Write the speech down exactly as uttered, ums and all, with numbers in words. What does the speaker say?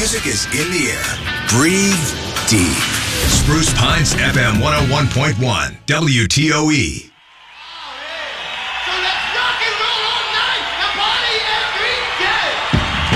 music is in the air. Breathe deep. Spruce Pines F M one oh one point one, W T O E.